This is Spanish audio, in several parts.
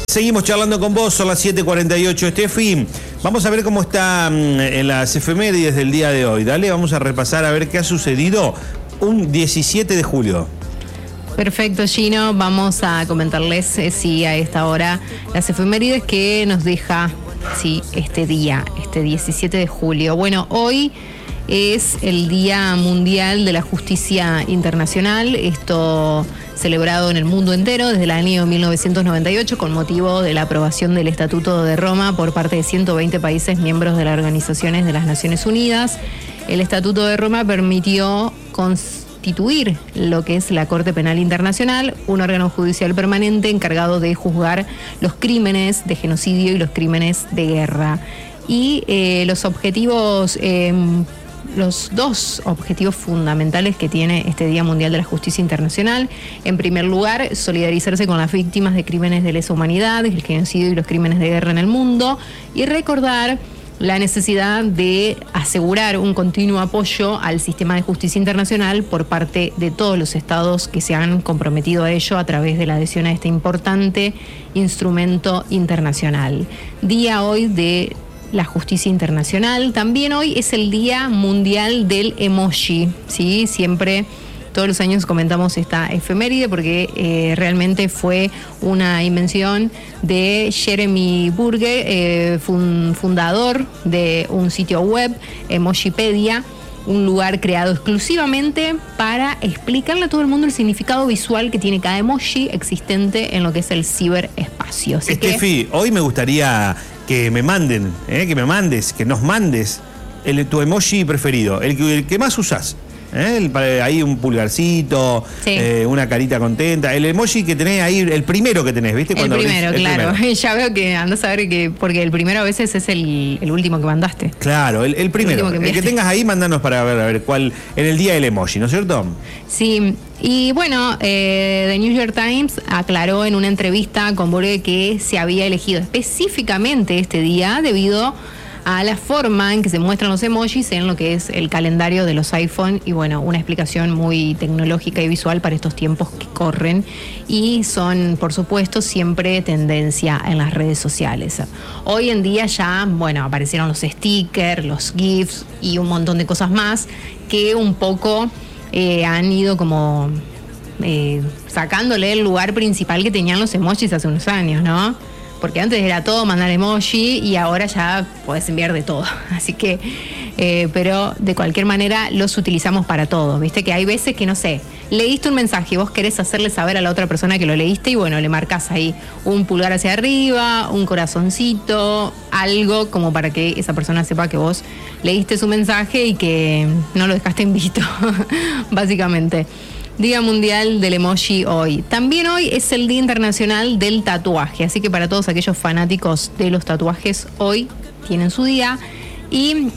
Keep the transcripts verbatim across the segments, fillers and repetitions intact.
Seguimos charlando con vos, son las siete cuarenta y ocho, Estefi. Vamos a ver cómo está en las efemérides del día de hoy. Dale, vamos a repasar a ver qué ha sucedido un diecisiete de julio. Perfecto, Gino. Vamos a comentarles, eh, sí, a esta hora, las efemérides que nos deja, sí, este día, este diecisiete de julio. Bueno, hoy es el Día Mundial de la Justicia Internacional, esto celebrado en el mundo entero desde el año mil novecientos noventa y ocho con motivo de la aprobación del Estatuto de Roma por parte de ciento veinte países miembros de las organizaciones de las Naciones Unidas. El Estatuto de Roma permitió constituir lo que es la Corte Penal Internacional, un órgano judicial permanente encargado de juzgar los crímenes de genocidio y los crímenes de guerra. Y eh, los objetivos... Eh, Los dos objetivos fundamentales que tiene este Día Mundial de la Justicia Internacional: en primer lugar, solidarizarse con las víctimas de crímenes de lesa humanidad, el genocidio y los crímenes de guerra en el mundo, y recordar la necesidad de asegurar un continuo apoyo al sistema de justicia internacional por parte de todos los estados que se han comprometido a ello a través de la adhesión a este importante instrumento internacional. Día hoy de la justicia internacional. También hoy es el Día Mundial del Emoji, ¿sí? Siempre, todos los años comentamos esta efeméride porque eh, realmente fue una invención de Jeremy Burger, eh, fun, fundador de un sitio web, Emojipedia, un lugar creado exclusivamente para explicarle a todo el mundo el significado visual que tiene cada emoji existente en lo que es el ciberespacio. Así Estefi, que... hoy me gustaría que me manden, eh, que me mandes, que nos mandes el, tu emoji preferido, el, el que más usás. ¿Eh? El, ahí un pulgarcito, sí. eh, una carita contenta, el emoji que tenés ahí, el primero que tenés, ¿viste? Cuando el primero, abrís, el claro. Primero. Ya veo que andás a ver que, porque el primero a veces es el, el último que mandaste. Claro, el, el primero. El, que, el que tengas ahí, mándanos para ver, a ver cuál, en el día del emoji, ¿no es cierto? Sí. Y bueno, eh, The New York Times aclaró en una entrevista con Burger que se había elegido específicamente este día debido a la forma en que se muestran los emojis en lo que es el calendario de los iPhone, y bueno, una explicación muy tecnológica y visual para estos tiempos que corren y son, por supuesto, siempre tendencia en las redes sociales. Hoy en día ya, bueno, aparecieron los stickers, los GIFs y un montón de cosas más que un poco eh, han ido como eh, sacándole el lugar principal que tenían los emojis hace unos años, ¿no? Porque antes era todo mandar emoji y ahora ya podés enviar de todo. Así que, eh, pero de cualquier manera los utilizamos para todo. Viste que hay veces que, no sé, leíste un mensaje y vos querés hacerle saber a la otra persona que lo leíste y bueno, le marcás ahí un pulgar hacia arriba, un corazoncito, algo como para que esa persona sepa que vos leíste su mensaje y que no lo dejaste en visto, básicamente. Día Mundial del Emoji hoy. También hoy es el Día Internacional del Tatuaje, así que para todos aquellos fanáticos de los tatuajes, hoy tienen su día. Y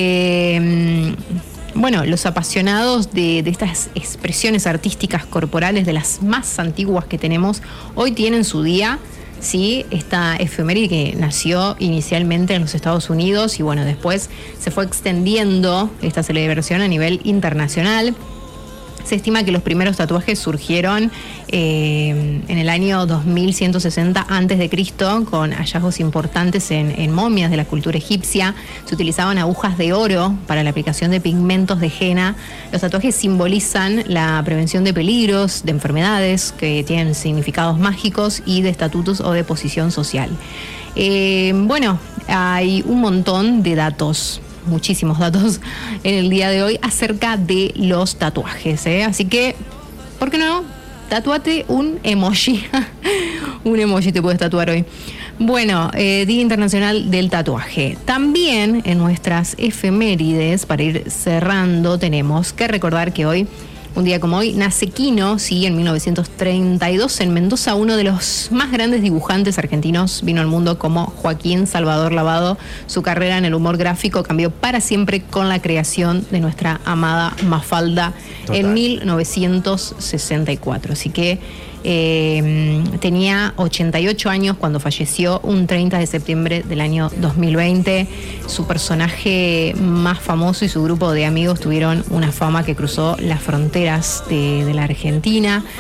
eh, bueno, los apasionados de, de estas expresiones artísticas corporales, de las más antiguas que tenemos, hoy tienen su día. Sí, esta efeméride que nació inicialmente en los Estados Unidos y bueno, después se fue extendiendo esta celebración a nivel internacional. Se estima que los primeros tatuajes surgieron eh, en el año dos mil ciento sesenta antes de Cristo, con hallazgos importantes en, en momias de la cultura egipcia. Se utilizaban agujas de oro para la aplicación de pigmentos de henna. Los tatuajes simbolizan la prevención de peligros, de enfermedades que tienen significados mágicos y de estatutos o de posición social. Eh, bueno, hay un montón de datos, muchísimos datos en el día de hoy acerca de los tatuajes, ¿eh? Así que, ¿por qué no? Tatúate un emoji. Un emoji te puedes tatuar hoy. Bueno, eh, Día Internacional del Tatuaje. También en nuestras efemérides, para ir cerrando, tenemos que recordar que hoy, un día como hoy, nace Quino, sí, en mil novecientos treinta y dos en Mendoza. Uno de los más grandes dibujantes argentinos vino al mundo como Joaquín Salvador Lavado. Su carrera en el humor gráfico cambió para siempre con la creación de nuestra amada Mafalda. Total. En mil novecientos sesenta y cuatro. Así que eh, tenía ochenta y ocho años cuando falleció un treinta de septiembre del año dos mil veinte. Su personaje más famoso y su grupo de amigos tuvieron una fama que cruzó las fronteras de, de la Argentina.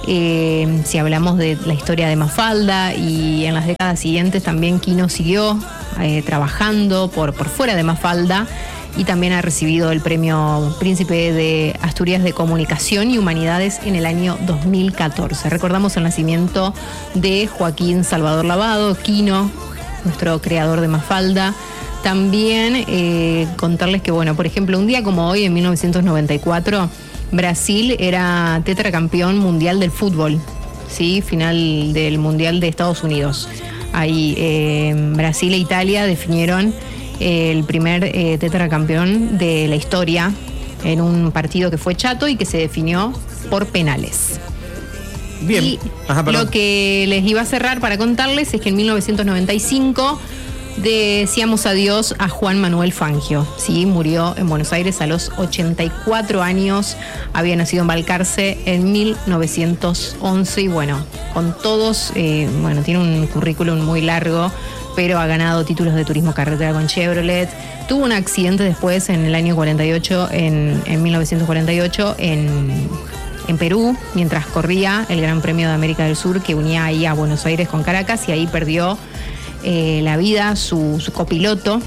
Eh, si hablamos de la historia de Mafalda, y en las décadas siguientes también Quino siguió eh, trabajando por, por fuera de Mafalda, y también ha recibido el premio Príncipe de Asturias de Comunicación y Humanidades en el año dos mil catorce. Recordamos el nacimiento de Joaquín Salvador Lavado, Quino, nuestro creador de Mafalda. También eh, contarles que, bueno, por ejemplo, un día como hoy, en mil novecientos noventa y cuatro, Brasil era tetracampeón mundial del fútbol, ¿sí? Final del Mundial de Estados Unidos. Ahí eh, Brasil e Italia definieron eh, el primer eh, tetracampeón de la historia en un partido que fue chato y que se definió por penales. Bien. Y Ajá, lo que les iba a cerrar para contarles es que en mil novecientos noventa y cinco decíamos adiós a Juan Manuel Fangio, ¿sí? Murió en Buenos Aires a los ochenta y cuatro años, había nacido en Balcarce en mil novecientos once, y bueno, con todos, eh, bueno, tiene un currículum muy largo, pero ha ganado títulos de turismo carretera con Chevrolet. Tuvo un accidente después en el año cuarenta y ocho, en, en mil novecientos cuarenta y ocho, en... en Perú, mientras corría el Gran Premio de América del Sur, que unía ahí a Buenos Aires con Caracas, y ahí perdió eh, la vida su, su copiloto,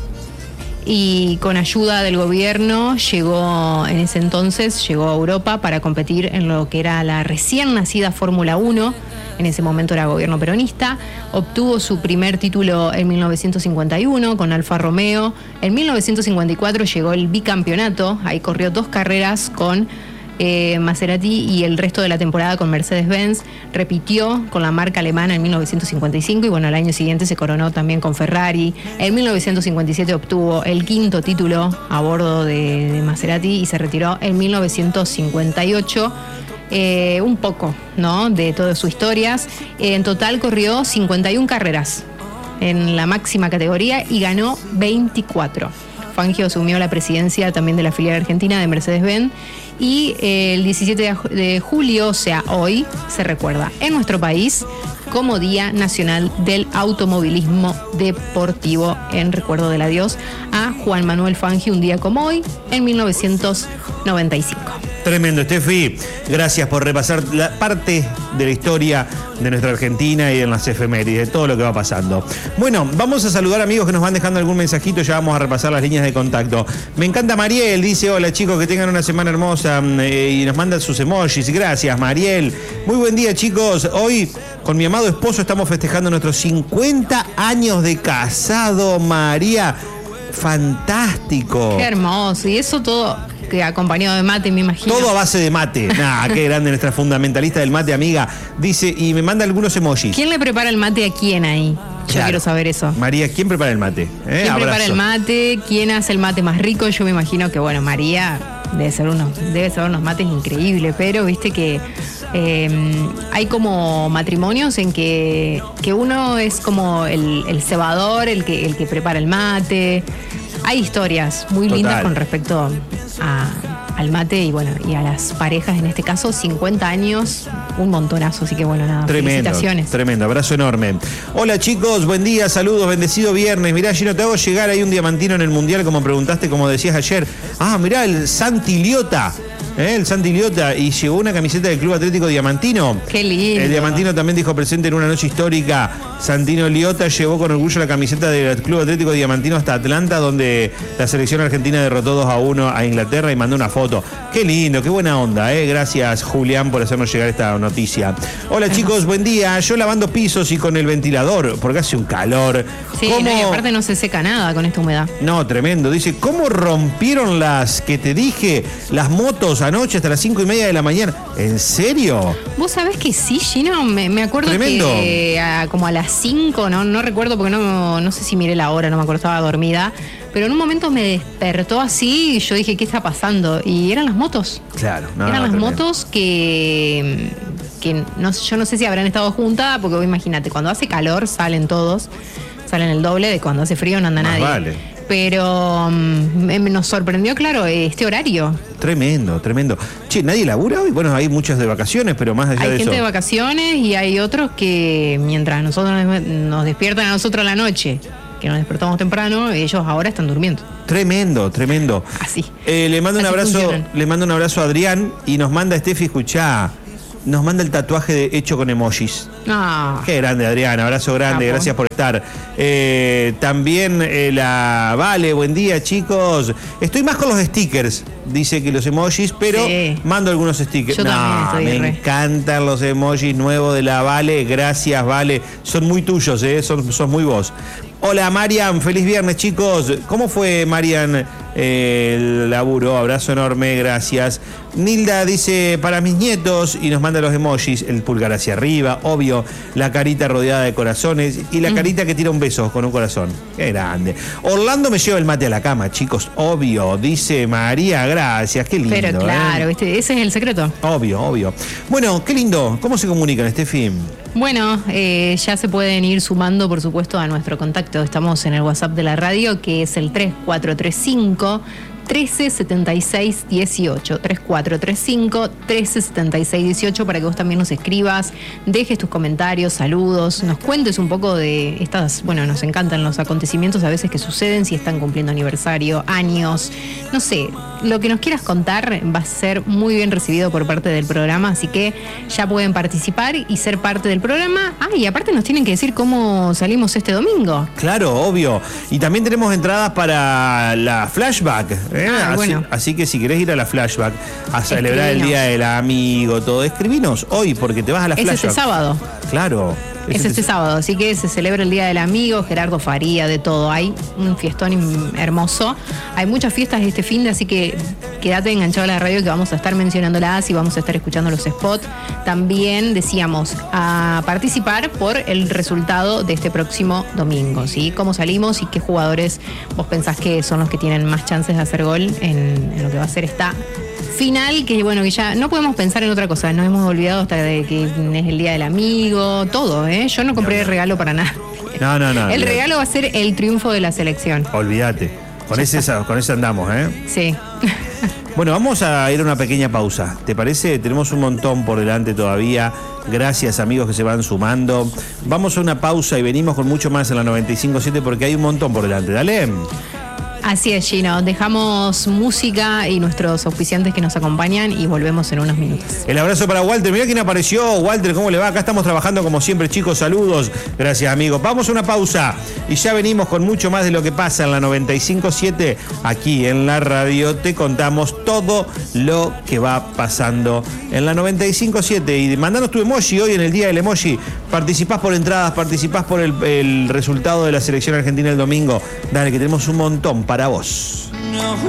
y con ayuda del gobierno llegó, en ese entonces, llegó a Europa para competir en lo que era la recién nacida Fórmula uno, en ese momento era gobierno peronista. Obtuvo su primer título en mil novecientos cincuenta y uno con Alfa Romeo. En mil novecientos cincuenta y cuatro llegó el bicampeonato, ahí corrió dos carreras con Eh, Maserati, y el resto de la temporada con Mercedes-Benz. Repitió con la marca alemana en mil novecientos cincuenta y cinco, y bueno, al año siguiente se coronó también con Ferrari. En mil novecientos cincuenta y siete obtuvo el quinto título a bordo de, de Maserati, y se retiró en mil novecientos cincuenta y ocho. Eh, un poco, ¿no?, de todas sus historias. Eh, en total corrió cincuenta y una carreras en la máxima categoría y ganó veinticuatro. Fangio asumió la presidencia también de la filial argentina de Mercedes-Benz, y eh, el diecisiete de julio, o sea, hoy, se recuerda en nuestro país como Día Nacional del Automovilismo Deportivo, en recuerdo del adiós a Juan Manuel Fangio, un día como hoy, en mil novecientos noventa y cinco. Tremendo, Steffi. Gracias por repasar la parte de la historia de nuestra Argentina y en las efemérides, de todo lo que va pasando. Bueno, vamos a saludar amigos que nos van dejando algún mensajito, ya vamos a repasar las líneas de contacto. Me encanta Mariel, dice: hola chicos, que tengan una semana hermosa, eh, y nos manda sus emojis. Gracias, Mariel. Muy buen día, chicos. Hoy, con mi amado esposo, estamos festejando nuestros cincuenta años de casado, María. Fantástico. Qué hermoso. Y eso todo que acompañado de mate, me imagino. Todo a base de mate. Nah, qué grande nuestra fundamentalista del mate, amiga. Dice, y me manda algunos emojis. ¿Quién le prepara el mate a quién ahí? Yo claro. quiero saber eso. María, ¿quién prepara el mate? ¿Eh? ¿Quién Abrazo. prepara el mate? ¿Quién hace el mate más rico? Yo me imagino que, bueno, María debe ser unos, debe ser unos mates increíbles, pero viste que eh, hay como matrimonios en que, que uno es como el, el cebador, el que, el que prepara el mate. Hay historias muy Total. lindas con respecto a, al mate y bueno, y a las parejas, en este caso, cincuenta años, un montonazo, así que bueno, nada, tremendo, felicitaciones. Tremendo, abrazo enorme. Hola chicos, buen día, saludos, bendecido viernes. Mirá, Gino, te hago llegar ahí un diamantino en el Mundial, como preguntaste, como decías ayer. Ah, mirá, el Santi Liotta. ¿Eh? El Santi Liotta, y llegó una camiseta del Club Atlético Diamantino. Qué lindo. El Diamantino también dijo presente en una noche histórica. Santino Liotta llevó con orgullo la camiseta del Club Atlético Diamantino hasta Atlanta, donde la selección argentina derrotó dos a uno a Inglaterra, y mandó una foto. Qué lindo, qué buena onda, ¿eh? Gracias, Julián, por hacernos llegar esta noticia. Hola chicos, buen día. Yo lavando pisos y con el ventilador, porque hace un calor. Sí, ¿Cómo... no, y aparte no se seca nada con esta humedad. No, tremendo. Dice, ¿cómo rompieron las que te dije, las motos anoche hasta las cinco y media de la mañana? ¿En serio? Vos sabés que sí, Gino, me, me acuerdo Tremendo. que a, como a las cinco, no, no recuerdo porque no, no sé si miré la hora, no me acuerdo, estaba dormida, pero en un momento me despertó así y yo dije, ¿qué está pasando? Y eran las motos. Claro. No, eran no, las tremendo. motos que, que no, yo no sé si habrán estado juntas, porque vos imagínate, cuando hace calor salen todos, salen el doble de cuando hace frío, no anda Más nadie. vale. Pero um, nos sorprendió, claro, este horario. Tremendo, tremendo. Che, ¿nadie labura hoy? Bueno, hay muchas de vacaciones, pero más allá hay de eso. Hay gente de vacaciones y hay otros que mientras nosotros nos despiertan a nosotros a la noche, que nos despertamos temprano, ellos ahora están durmiendo. Tremendo, tremendo. Así. Eh, le mando un Así abrazo, funcionan. le mando un abrazo a Adrián y nos manda Steffi, escuchá. nos manda el tatuaje de hecho con emojis. Ah. Qué grande, Adriana, abrazo grande, Capo. Gracias por estar. Eh, también eh, la Vale, buen día, chicos. Estoy más con los stickers, dice que los emojis, pero sí. mando algunos stickers. Yo no, también estoy me re. encantan los emojis nuevos de la Vale. Gracias, Vale. Son muy tuyos, ¿eh? Son, son muy vos. Hola, Marian. Feliz viernes, chicos. ¿Cómo fue, Marian, eh, el laburo? Abrazo enorme, gracias. Nilda dice, para mis nietos, y nos manda los emojis, el pulgar hacia arriba, obvio, la carita rodeada de corazones y la mm. carita que tira un beso con un corazón. Qué grande. Orlando me lleva el mate a la cama, chicos, obvio, dice María, gracias, qué lindo. Pero claro, ¿eh? ¿viste? Ese es el secreto. Obvio, obvio. Bueno, qué lindo. ¿Cómo se comunican este fin? Bueno, eh, ya se pueden ir sumando, por supuesto, a nuestro contacto. Estamos en el WhatsApp de la radio, que es el tres cuatro tres cinco, uno tres siete seis uno ocho. tres cuatro tres cinco, uno tres siete seis uno ocho, para que vos también nos escribas, dejes tus comentarios, saludos, nos cuentes un poco de estas, bueno, nos encantan los acontecimientos a veces que suceden, si están cumpliendo aniversario, años, no sé, lo que nos quieras contar va a ser muy bien recibido por parte del programa, así que ya pueden participar y ser parte del programa. Ah, y aparte nos tienen que decir cómo salimos este domingo. Claro, obvio. Y también tenemos entradas para la flashback, ¿eh? Ah, así, bueno. así que si querés ir a la flashback a celebrar Escribinos. el Día del Amigo, todo, escribinos hoy porque te vas a la Es flashback. este sábado. Claro. Es este sábado, así que se celebra el Día del Amigo, Gerardo Faría, de todo. Hay un fiestón hermoso. Hay muchas fiestas este fin de, así que quédate enganchado a la radio que vamos a estar mencionándolas y vamos a estar escuchando los spots. También decíamos a participar por el resultado de este próximo domingo, ¿sí? Cómo salimos y qué jugadores vos pensás que son los que tienen más chances de hacer gol en, en lo que va a ser esta final, que bueno, que ya no podemos pensar en otra cosa, nos hemos olvidado hasta de que es el Día del Amigo, todo, ¿eh? Yo no compré regalo para nada. No, no, no. El regalo va a ser el triunfo de la selección. Olvídate. Con ese, con ese andamos, ¿eh? Sí. Bueno, vamos a ir a una pequeña pausa. ¿Te parece? Tenemos un montón por delante todavía. Gracias, amigos que se van sumando. Vamos a una pausa y venimos con mucho más en la noventa y cinco punto siete porque hay un montón por delante. Dale. Así es, Gino. Dejamos música y nuestros auspiciantes que nos acompañan y volvemos en unos minutos. El abrazo para Walter. Mirá quién apareció. Walter, ¿cómo le va? Acá estamos trabajando como siempre, chicos. Saludos. Gracias, amigo. Vamos a una pausa y ya venimos con mucho más de lo que pasa en la noventa y cinco punto siete. Aquí en la radio te contamos todo lo que va pasando en la noventa y cinco punto siete. Y mandanos tu emoji hoy en el Día del Emoji. Participás por entradas, participás por el, el resultado de la selección argentina el domingo. Dale, que tenemos un montón para vos.